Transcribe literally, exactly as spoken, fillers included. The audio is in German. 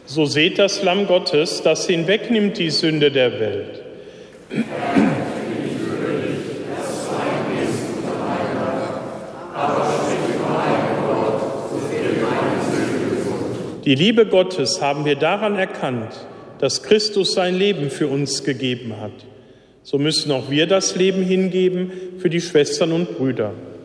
So seht das Lamm Gottes, das hinwegnimmt die Sünde der Welt. Die Liebe Gottes haben wir daran erkannt, dass Christus sein Leben für uns gegeben hat. So müssen auch wir das Leben hingeben für die Schwestern und Brüder.